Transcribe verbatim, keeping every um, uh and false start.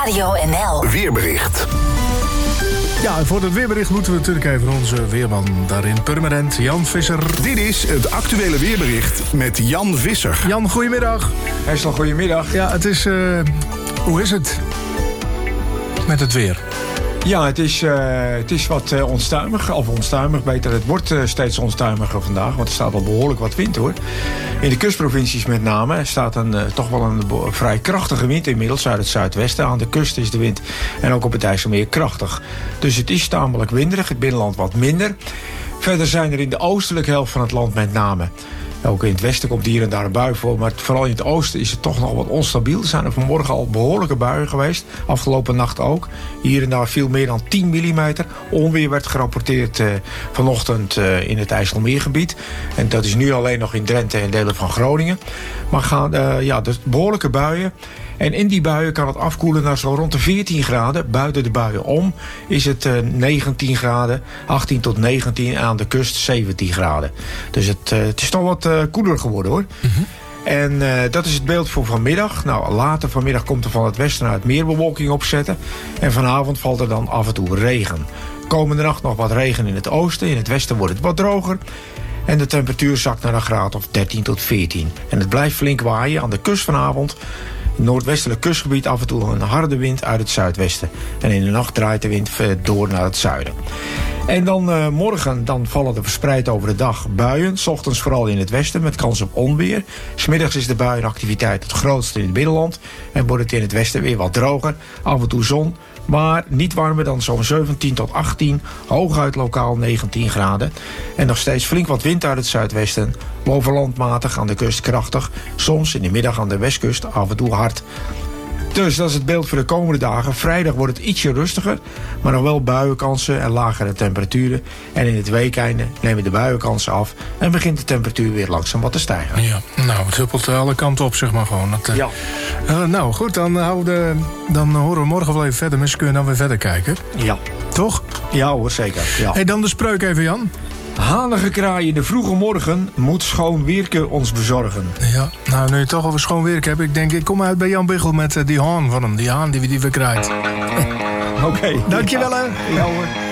Radio N L. Weerbericht. Ja, en voor het weerbericht moeten we natuurlijk even onze weerman daarin permanent, Jan Visser. Dit is het actuele weerbericht met Jan Visser. Jan, goedemiddag. Hestel, goedemiddag. Ja, het is... Uh, hoe is het met het weer? Ja, het is, uh, het is wat uh, onstuimig. Of onstuimig, beter. Het wordt uh, steeds onstuimiger vandaag. Want er staat al behoorlijk wat wind, hoor. In de kustprovincies met name staat een, uh, toch wel een bo- vrij krachtige wind inmiddels uit het zuidwesten. Aan de kust is de wind en ook op het IJsselmeer krachtig. Dus het is tamelijk winderig. Het binnenland wat minder. Verder zijn er in de oostelijke helft van het land met name... Ook in het westen komt hier en daar een bui voor. Maar vooral in het oosten is het toch nog wat onstabiel. Er zijn er vanmorgen al behoorlijke buien geweest. Afgelopen nacht ook. Hier en daar viel meer dan tien millimeter. Onweer werd gerapporteerd uh, vanochtend uh, in het IJsselmeergebied. En dat is nu alleen nog in Drenthe en delen van Groningen. Maar gaan, uh, ja, dus behoorlijke buien. En in die buien kan het afkoelen naar zo rond de veertien graden. Buiten de buien om is het uh, negentien graden, achttien tot negentien. En aan de kust zeventien graden. Dus het, uh, het is toch wat uh, koeler geworden, hoor. Mm-hmm. En uh, dat is het beeld voor vanmiddag. Nou, later vanmiddag komt er van het westen uit meer bewolking opzetten. En vanavond valt er dan af en toe regen. Komende nacht nog wat regen in het oosten. In het westen wordt het wat droger. En de temperatuur zakt naar een graad of dertien tot veertien. En het blijft flink waaien aan de kust vanavond. In het noordwestelijk kustgebied af en toe een harde wind uit het zuidwesten. En in de nacht draait de wind door naar het zuiden. En dan uh, morgen dan vallen er verspreid over de dag buien. 's Ochtends vooral in het westen met kans op onweer. 's Middags is de buienactiviteit het grootste in het binnenland. En wordt het in het westen weer wat droger. Af en toe zon. Maar niet warmer dan zo'n zeventien tot achttien. Hooguit lokaal negentien graden. En nog steeds flink wat wind uit het zuidwesten. Bovenland matig, aan de kust krachtig. Soms in de middag aan de westkust af en toe hard. Dus dat is het beeld voor de komende dagen. Vrijdag wordt het ietsje rustiger. Maar nog wel buienkansen en lagere temperaturen. En in het weekeinde nemen de buienkansen af. En begint de temperatuur weer langzaam wat te stijgen. Ja, nou, het huppelt alle kanten op, zeg maar gewoon. Dat, uh, ja. Uh, nou, goed, dan, houden we de, dan horen we morgen wel even verder. Misschien kunnen we dan weer verder kijken. Ja. Toch? Ja hoor, zeker. Ja. Hey, dan de spreuk even, Jan. Hanige kraai in de vroege morgen moet schoon weerke ons bezorgen. Ja, nou, nu je het toch over schoon weerke hebt... ik denk, ik kom uit bij Jan Biggel met uh, die haan van hem. Die haan die we die we krijgen. Oké. Okay. Dankjewel, hè. Ja hoor.